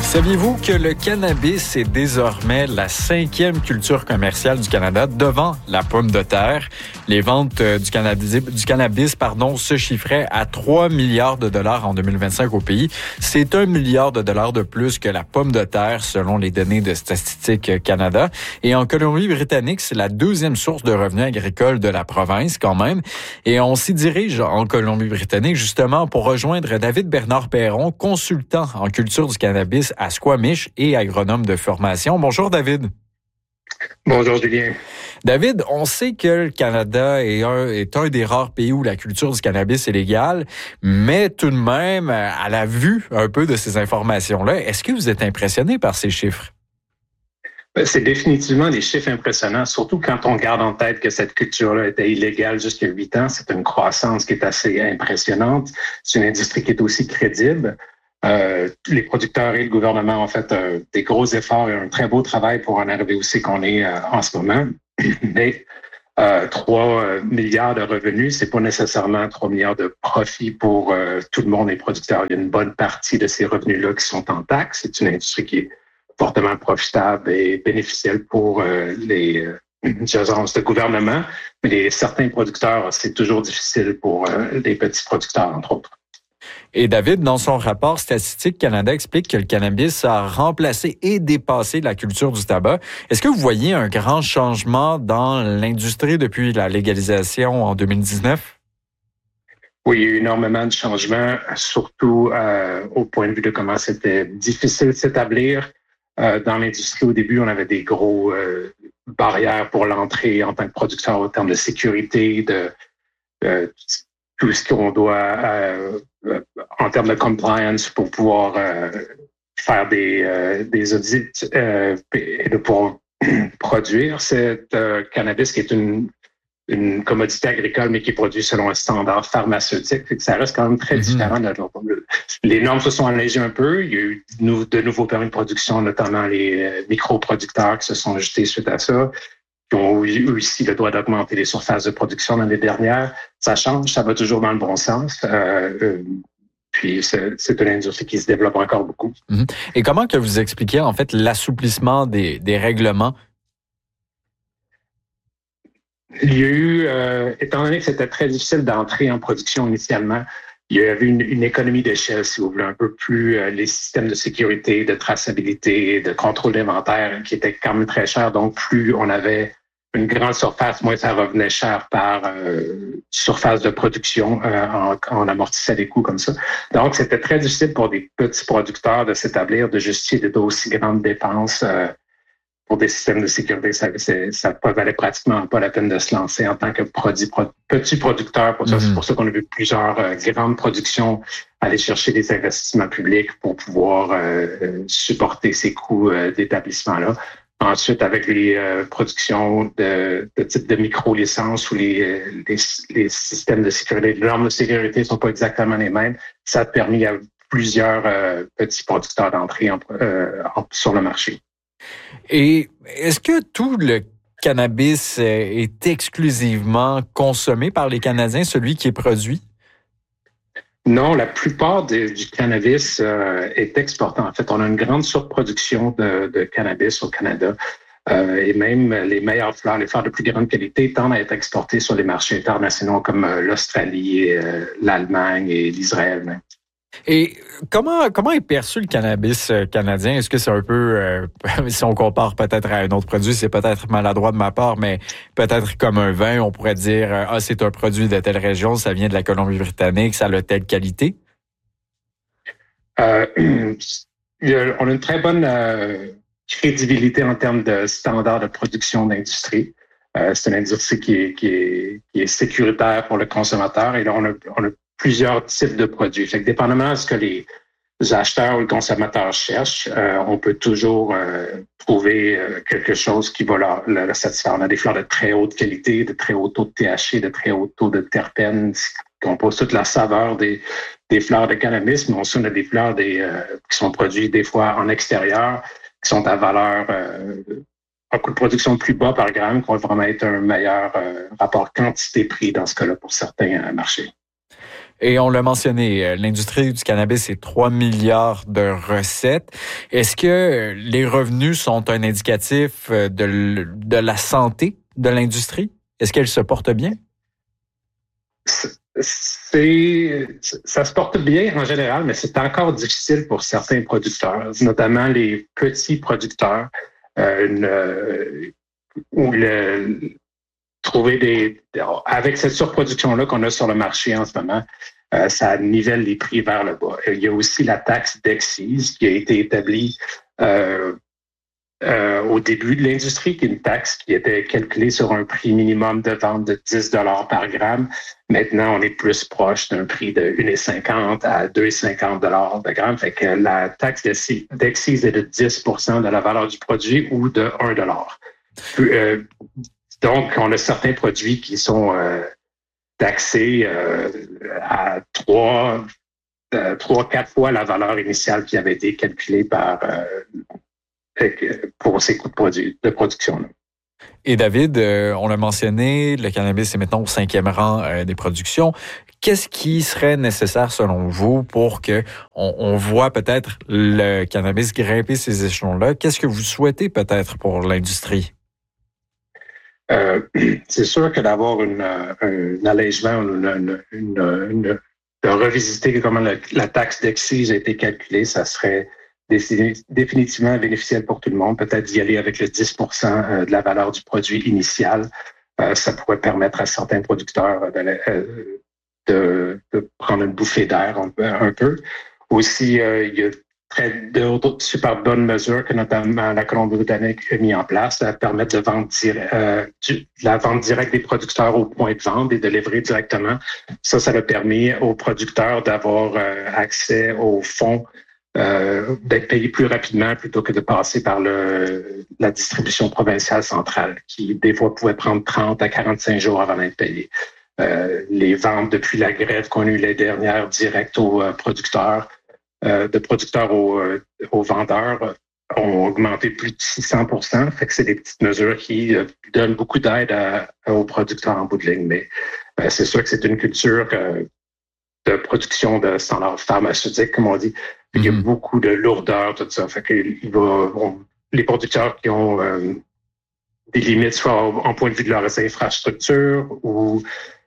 Saviez-vous que le cannabis est désormais la 5e culture commerciale du Canada devant la pomme de terre? Les ventes du cannabis se chiffraient à 3 milliards de dollars en 2025 au pays. C'est 1 milliard de dollars de plus que la pomme de terre selon les données de Statistique Canada. Et en Colombie-Britannique, c'est la 2e source de revenus agricoles de la province quand même. Et on s'y dirige en Colombie-Britannique justement pour rejoindre David Bernard-Perron, consultant en culture du cannabis à Squamish et agronome de formation. Bonjour David. Bonjour Julien. David, on sait que le Canada est un des rares pays où la culture du cannabis est légale, mais tout de même, à la vue un peu de ces informations-là, est-ce que vous êtes impressionné par ces chiffres? C'est définitivement des chiffres impressionnants, surtout quand on garde en tête que cette culture-là était illégale jusqu'à 8 ans. C'est une croissance qui est assez impressionnante. C'est une industrie qui est aussi crédible. Les producteurs et le gouvernement ont fait des gros efforts et un très beau travail pour en arriver où c'est qu'on est en ce moment. Mais 3 milliards de revenus, c'est pas nécessairement 3 milliards de profits pour tout le monde, les producteurs. Il y a une bonne partie de ces revenus-là qui sont en taxes. C'est une industrie qui est fortement profitable et bénéficielle pour les agences de gouvernement. Mais certains producteurs, c'est toujours difficile pour les petits producteurs, entre autres. Et David, dans son rapport, Statistique Canada explique que le cannabis a remplacé et dépassé la culture du tabac. Est-ce que vous voyez un grand changement dans l'industrie depuis la légalisation en 2019? Oui, il y a eu énormément de changements, surtout au point de vue de comment c'était difficile de s'établir. Dans l'industrie, au début, on avait des gros barrières pour l'entrée en tant que producteur en termes de sécurité, de tout ce qu'on doit en termes de compliance pour pouvoir faire des audits et de pouvoir produire cette cannabis qui est une commodité agricole, mais qui est produite selon un standard pharmaceutique. Ça reste quand même très différent. Les normes se sont allégées un peu. Il y a eu de nouveaux permis de production, notamment les microproducteurs qui se sont ajoutés suite à ça, qui ont eu aussi le droit d'augmenter les surfaces de production l'année dernière. Ça change, ça va toujours dans le bon sens. Puis c'est une industrie qui se développe encore beaucoup. Et comment que vous expliquez en fait l'assouplissement des règlements? Il y a eu, étant donné que c'était très difficile d'entrer en production initialement, il y avait une économie d'échelle, si vous voulez, un peu plus les systèmes de sécurité, de traçabilité, de contrôle d'inventaire qui étaient quand même très chers. Donc, plus on avait une grande surface, moins ça revenait cher par surface de production. On amortissait les coûts comme ça. Donc, c'était très difficile pour des petits producteurs de s'établir, de justifier d'aussi grandes dépenses pour des systèmes de sécurité. Ça ne valait pratiquement pas la peine de se lancer en tant que petit producteur. C'est pour ça qu'on a vu plusieurs grandes productions aller chercher des investissements publics pour pouvoir supporter ces coûts d'établissement-là. Ensuite, avec les productions de type de micro-licences où les systèmes de sécurité, les normes de sécurité ne sont pas exactement les mêmes, ça a permis à plusieurs petits producteurs d'entrer sur le marché. Et est-ce que tout le cannabis est exclusivement consommé par les Canadiens, celui qui est produit? Non, la plupart du cannabis est exporté. En fait, on a une grande surproduction de cannabis au Canada. Et même les meilleures fleurs, les fleurs de plus grande qualité, tendent à être exportées sur les marchés internationaux comme l'Australie, l'Allemagne et l'Israël même. Et comment est perçu le cannabis canadien? Est-ce que c'est un peu, si on compare peut-être à un autre produit, c'est peut-être maladroit de ma part, mais peut-être comme un vin, on pourrait dire, c'est un produit de telle région, ça vient de la Colombie-Britannique, ça a telle qualité? On a une très bonne crédibilité en termes de standards de production d'industrie. C'est une industrie qui est sécuritaire pour le consommateur. Et là, on a plusieurs types de produits. Fait que dépendamment de ce que les acheteurs ou les consommateurs cherchent, on peut toujours trouver quelque chose qui va leur satisfaire. On a des fleurs de très haute qualité, de très haut taux de THC, de très haut taux de terpènes, qui composent toute la saveur des fleurs de cannabis, mais aussi on a des fleurs qui sont produites des fois en extérieur, qui sont à valeur un coût de production plus bas par gramme, qui va vraiment être un meilleur rapport quantité-prix dans ce cas-là pour certains marchés. Et on l'a mentionné, l'industrie du cannabis, c'est 3 milliards de recettes. Est-ce que les revenus sont un indicatif de la santé de l'industrie? Est-ce qu'elle se porte bien? Ça se porte bien en général, mais c'est encore difficile pour certains producteurs, notamment les petits producteurs, avec cette surproduction-là qu'on a sur le marché en ce moment, ça nivelle les prix vers le bas. Il y a aussi la taxe d'excise qui a été établie au début de l'industrie, qui est une taxe qui était calculée sur un prix minimum de vente de 10 $ par gramme. Maintenant, on est plus proche d'un prix de 1,50 à 2,50 $ de gramme. Fait que la taxe d'excise est de 10 % de la valeur du produit ou de 1 $. Donc, on a certains produits qui sont taxés à 3-4 fois la valeur initiale qui avait été calculée pour ces coûts de production-là. Et David, on l'a mentionné, le cannabis est maintenant au 5e rang des productions. Qu'est-ce qui serait nécessaire selon vous pour qu'on voit peut-être le cannabis grimper ces échelons-là? Qu'est-ce que vous souhaitez peut-être pour l'industrie? C'est sûr que d'avoir un allègement, de revisiter comment la taxe d'excise a été calculée, ça serait définitivement bénéficiel pour tout le monde. Peut-être d'y aller avec le 10 % de la valeur du produit initial. Ça pourrait permettre à certains producteurs de prendre une bouffée d'air un peu. Aussi, il y a d'autres super bonnes mesures que notamment la Colombie-Britannique a mis en place à permettre de vendre la vente directe des producteurs au point de vente et de livrer directement. Ça a permis aux producteurs d'avoir accès aux fonds, d'être payés plus rapidement plutôt que de passer par la distribution provinciale centrale, qui des fois pouvait prendre 30 à 45 jours avant d'être payé. Les ventes depuis la grève qu'on a eu les dernières directes aux producteurs, de producteurs aux vendeurs ont augmenté plus de 600 %. Fait que c'est des petites mesures qui donnent beaucoup d'aide aux producteurs en bout de ligne. Mais c'est sûr que c'est une culture de production de standards pharmaceutiques, comme on dit. Il y a beaucoup de lourdeur, tout ça. Fait que les producteurs qui ont des limites, soit en point de vue de leurs infrastructures ou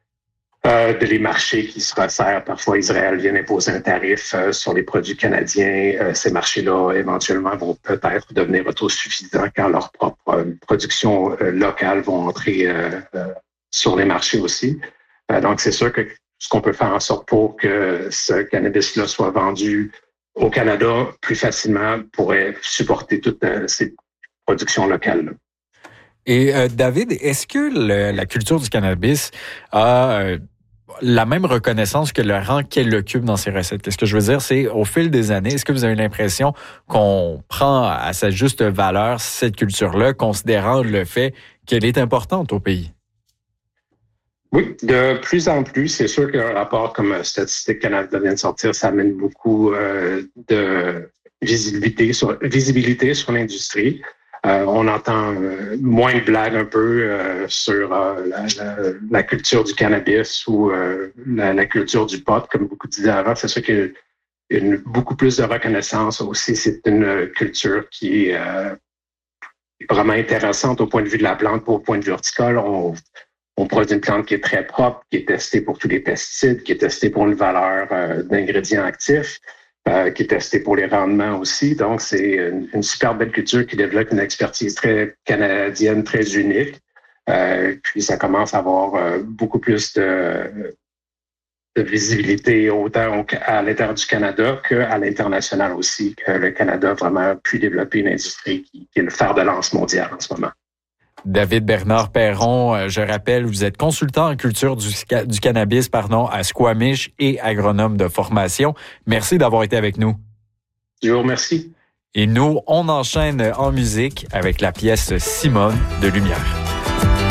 de les marchés qui se resserrent. Parfois, Israël vient imposer un tarif sur les produits canadiens. Ces marchés-là, éventuellement, vont peut-être devenir autosuffisants quand leurs propres productions locales vont entrer sur les marchés aussi. Donc, c'est sûr que ce qu'on peut faire en sorte pour que ce cannabis-là soit vendu au Canada plus facilement pourrait supporter toutes ces productions locales-là. Et David, est-ce que la culture du cannabis a la même reconnaissance que le rang qu'elle occupe dans ses recettes? Qu'est-ce que je veux dire? C'est au fil des années, est-ce que vous avez l'impression qu'on prend à sa juste valeur cette culture-là, considérant le fait qu'elle est importante au pays? Oui, de plus en plus. C'est sûr qu'un rapport comme Statistique Canada vient de sortir, ça amène beaucoup de visibilité sur l'industrie. On entend moins de blagues un peu sur la culture du cannabis ou la culture du pot, comme beaucoup disaient avant. C'est sûr qu'il y a beaucoup plus de reconnaissance aussi. C'est une culture qui est vraiment intéressante au point de vue de la plante, au point de vue horticole. On produit une plante qui est très propre, qui est testée pour tous les pesticides, qui est testée pour une valeur d'ingrédients actifs, qui est testée pour les rendements aussi. Donc, c'est une super belle culture qui développe une expertise très canadienne, très unique. Puis, ça commence à avoir beaucoup plus de visibilité autant à l'intérieur du Canada qu'à l'international aussi, que le Canada a vraiment pu développer une industrie qui est le fer de lance mondial en ce moment. David Bernard Perron, je rappelle, vous êtes consultant en culture du cannabis à Squamish et agronome de formation. Merci d'avoir été avec nous. Je vous remercie. Et nous, on enchaîne en musique avec la pièce Simone de Lumière.